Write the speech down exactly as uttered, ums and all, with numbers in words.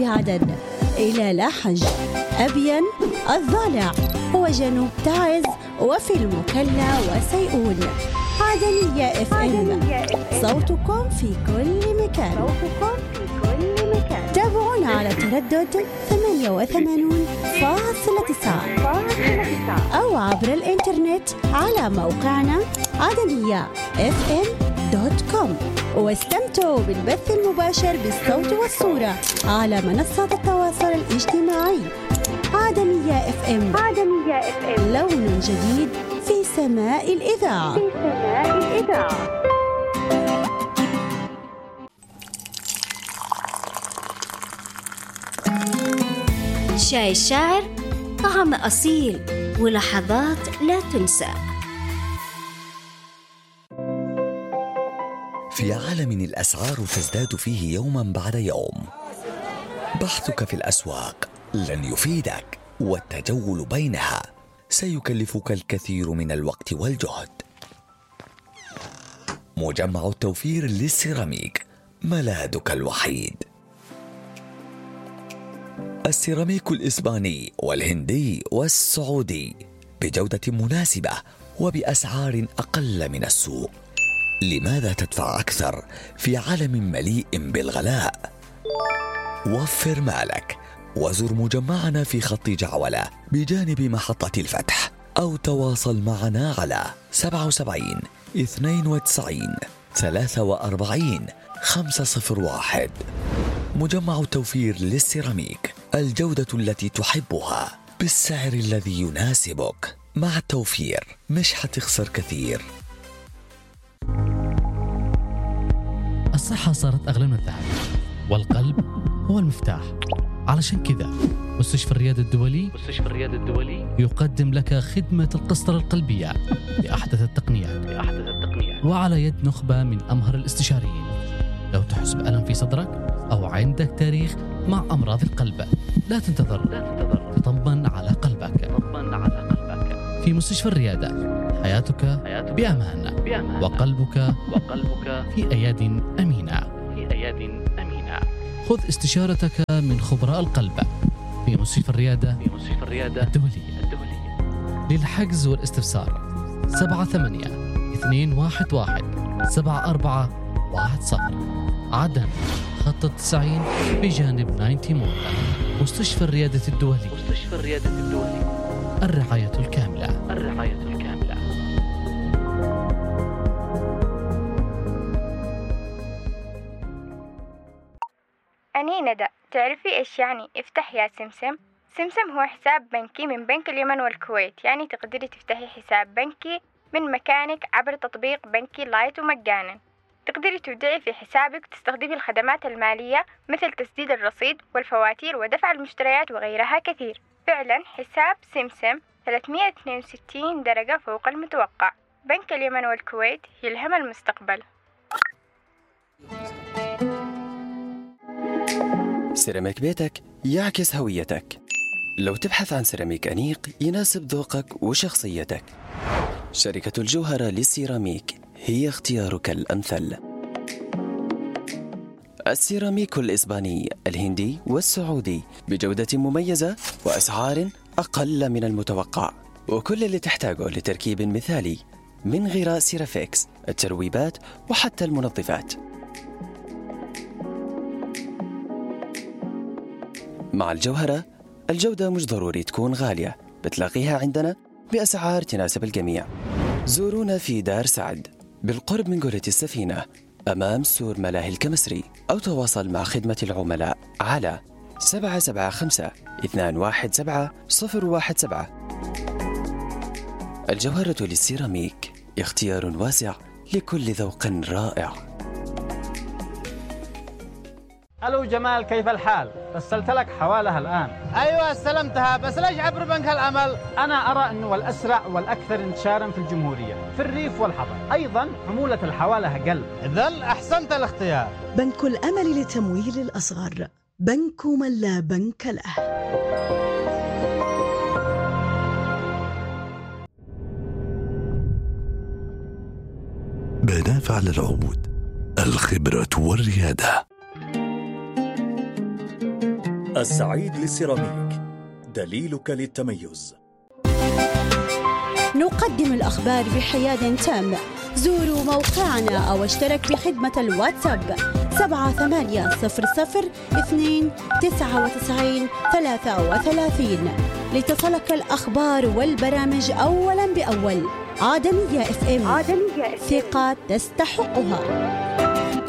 بعدن إلى لاحج، أبين، الضالع وجنوب تعز وفي المكلا وسيئون. عدنية اف ام، صوتكم في كل مكان. صوتكم في كل مكان. تابعونا على تردد ثمانية وثمانين فاصلة تسعة أو عبر الإنترنت على موقعنا عدنية اف ام دوت كوم، واستمتعوا بالبث المباشر بالصوت والصورة على منصات التواصل الاجتماعي. عدنية اف ام، عدنية اف ام، لون جديد في سماء الإذاعة. في سماء الإذاعة. شاي الشاعر، طعم أصيل ولحظات لا تنسى. في عالم الأسعار تزداد فيه يوما بعد يوم، بحثك في الأسواق لن يفيدك، والتجول بينها سيكلفك الكثير من الوقت والجهد. مجمع التوفير للسيراميك ملاذك الوحيد. السيراميك الإسباني والهندي والسعودي بجودة مناسبة وبأسعار أقل من السوق. لماذا تدفع أكثر في عالم مليء بالغلاء؟ وفر مالك وزر مجمعنا في خط جعولة بجانب محطة الفتح، أو تواصل معنا على سبعة وسبعين اثنين وتسعين ثلاثة وأربعين خمسة صفر واحد. مجمع التوفير للسيراميك، الجودة التي تحبها بالسعر الذي يناسبك. مع التوفير مش حتخسر كثير. الصحة صارت أغلى من الذهب، والقلب هو المفتاح. علشان كذا مستشفى الريادة الدولي مستشفى الريادة الدولي يقدم لك خدمة القسطرة القلبية بأحدث التقنيات بأحدث التقنيات وعلى يد نخبة من أمهر الاستشاريين. لو تحس بألم في صدرك أو عندك تاريخ مع أمراض القلب، لا تنتظر لا تنتظر تطمن على قلبك. تطمن على قلبك في مستشفى الريادة. حياتك, حياتك بأمان, بأمان وقلبك وقلبك في أياد أمينة في أياد أمينة. خذ استشارتك من خبراء القلب في مستشفى الريادة في مستشفى الريادة الدولية الدولية. للحجز والاستفسار سبعة ثمانية اثنين واحد واحد سبعة أربعة واحد صفر. عدن خط التسعين بجانب ناينتي مول. مستشفى الريادة الدولي مستشفى الريادة الدولي. الرعاية الكاملة الرعاية الكاملة. أني ندى، تعرفي إيش يعني افتح يا سمسم؟ سمسم هو حساب بنكي من بنك اليمن والكويت، يعني تقدري تفتحي حساب بنكي من مكانك عبر تطبيق بنكي لايت ومجانا. تقدري تودعي في حسابك وتستخدمي الخدمات المالية مثل تسديد الرصيد والفواتير ودفع المشتريات وغيرها كثير. فعلا حساب سمسم ثلاثمائة واثنين وستين درجة فوق المتوقع. بنك اليمن والكويت يلهم المستقبل. سيراميك بيتك يعكس هويتك. لو تبحث عن سيراميك أنيق يناسب ذوقك وشخصيتك، شركة الجوهرة للسيراميك هي اختيارك الأمثل. السيراميك الإسباني، الهندي والسعودي بجودة مميزة وأسعار أقل من المتوقع، وكل اللي تحتاجه لتركيب مثالي من غراء سيرافيكس، الترويبات وحتى المنظفات. مع الجوهرة الجودة مش ضروري تكون غالية، بتلاقيها عندنا بأسعار تناسب الجميع. زورونا في دار سعد بالقرب من قرية السفينة أمام سور ملاهي الكمسري، أو تواصل مع خدمة العملاء على سبعة سبعة خمسة اثنان واحد سبعة صفر واحد سبعة. الجوهرة للسيراميك اختيار واسع لكل ذوق رائع. ألو جمال، كيف الحال؟ رسلت لك حوالها الآن. أيوة استلمتها، بس ليش عبر بنك الأمل؟ أنا أرى أنه الأسرع والأكثر انتشارا في الجمهورية، في الريف والحضر. أيضا عمولة الحوالة أقل. إذن أحسنت الاختيار. بنك الأمل لتمويل الأصغر، بنك من لا بنك له. منافع للعود، الخبرة والريادة. السعيد للسيراميك، دليلك للتميز. نقدم الأخبار بحياد تام. زوروا موقعنا أو اشترك بخدمة الواتساب سبعة ثمانية صفر صفر اثنين تسعة وتسعين ثلاثة وثلاثين لتصلك الأخبار والبرامج أولا بأول. عدنية اف ام، ثقة تستحقها.